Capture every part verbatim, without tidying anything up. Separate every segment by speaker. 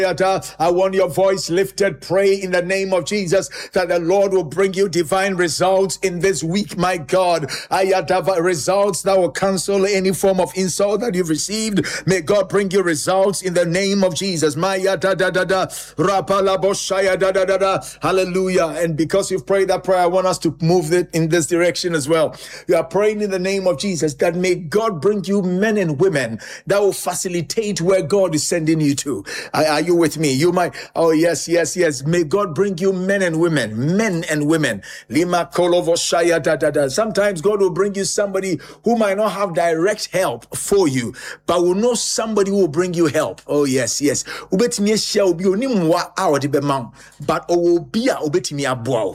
Speaker 1: I want your voice lifted. Pray in the name of Jesus that the Lord will bring you divine results in this week, my God. Ayatava results that will cancel any form of insult that you've received. May God bring you results in the name of Jesus. Maya da da da da, rapala boshaya da da da da. Hallelujah. And because you've prayed that prayer, I want us to move it in this direction as well. You are praying in the name of Jesus that may God bring you men and women that will facilitate where God is sending you to. Are, are you with me? You might, oh yes, yes, yes. May God bring you men and women, men and women. Lima kolovo shaya da da da. Sometimes God will bring you somebody who might not have direct help for you, but will know somebody who will bring you help. Oh yes, yes. Ubetimi share obi onimwa awde bema, but obi a ubetimi aboa.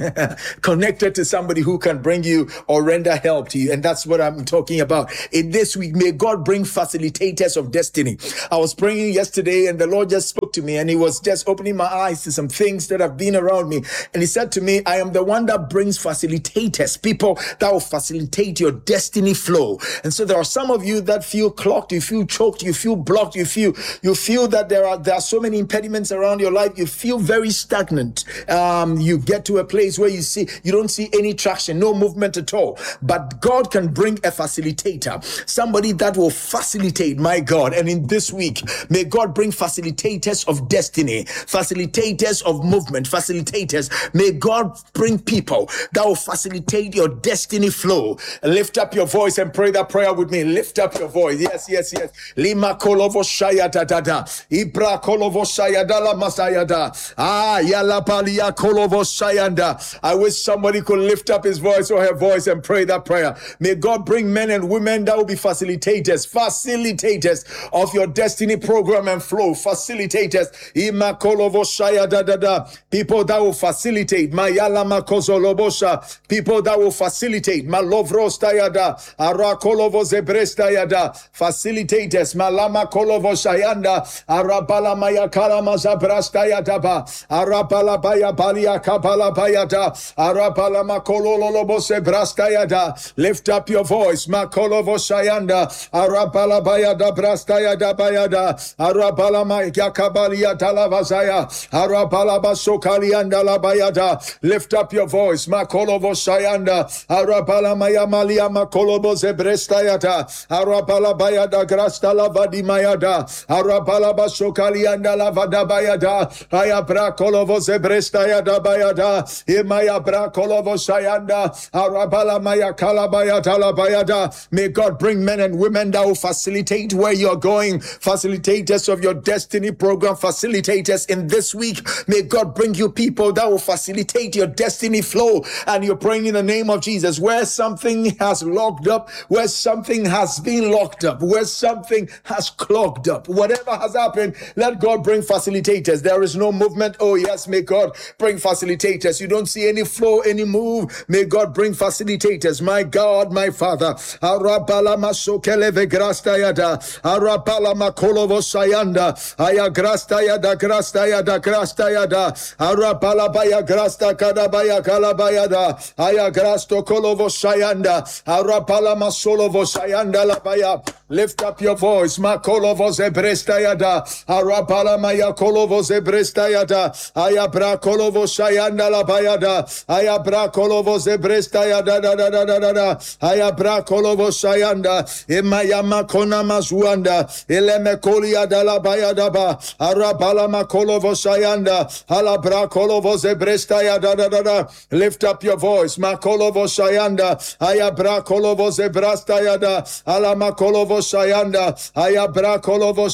Speaker 1: Connected to somebody who can bring you or render help to you, and that's what I'm talking about. In this week, may God bring facilitators of destiny. I was praying yesterday, and the Lord just spoke to me, and He was just opening my eyes to some things that have been around me. And He said to me, I am the one that brings facilitators, people that will facilitate your destiny flow. And so there are some of you that feel clogged, you feel choked, you feel blocked, you feel you feel that there are there are so many impediments around your life. You feel very stagnant. Um, you get to a place where you see you don't see any traction, no movement at all. But God can bring a facilitator, somebody that will facilitate, my God. And in this week, may God bring facilitators of destiny, facilitators of movement, facilitators. May God bring people that will facilitate your destiny flow. Lift up your voice and pray that prayer with me. Lift up your voice. Yes, yes, yes. Lima kolovo shaya da da da. Ibra kolovo shaya da la masaya da. Ah, yala palia kolovo shayanda. I wish somebody could lift up his voice or her voice and pray that prayer. May God bring men and women that will be facilitators, facilitators of your destiny program and flow. Facilitators. Ima kolovo shaya da da da. People that will facilitate. Mayala makozolobosha. People that will facilitate. Malovros Ara kolovo zebresta yada. Facilitators. Malama kolovo shayanda. Arabala maya kalama zabrasta yadaba. Arabala baya balia kabala bayada. Arabala makololo lobo zebrasta yada. Lift up your voice. Makolovo shayanda. Arabala bayada brasta yada bayada. Arabala maya kabalia talavazaya. Arabala basokalianda la bayada. Lift up your voice. Makolovo shayanda. Arabala maya malia makolobo zebresta yada. Arabala bayada grasta la vadimayada. Arabala basokalianda la vadabayada. Ayabra kolovo zebresta yada bayada. Imaya bra kolovo shayanda. Arabala maya kalabayada la bayada. May God bring men and women that will facilitate where you're going. Facilitators of your destiny program. Facilitators in this week. May God bring you people that will facilitate your destiny flow. And you're praying in the name of Jesus. Where something has locked up, where something has been locked up, where something has clogged up, whatever has happened, let God bring facilitators. There is no movement. Oh yes, may God bring facilitators. You don't see any flow, any move. May God bring facilitators. My God, my Father. Arabala masokeleve grasta yada. Arabala makolovo sayanda. Aya grasta yada grasta yada grasta yada. Arabala baya grasta kadabaya kalabayada. Aya grasto kolovo sayanda. Arabala masolovo sayanda labaya. Lift up your voice. Makolovo zebresta yada. Arabala maya kolovo zebresta yada. Aya bra kolovo sayanda labayada. Aya bra kolovo zebresta yada da da da da da da. Aya bra kolovo sayanda. Emaya makona mazuanda. Eleme kolia da labayada ba. Arabala makolovo sayanda. Ala bra kolovo zebresta yada da da da. Lift up your voice. Makolovo sayanda. Aya bra kolovo zebrasta yada. Ala makolovo sayanda. Aya bra kolovo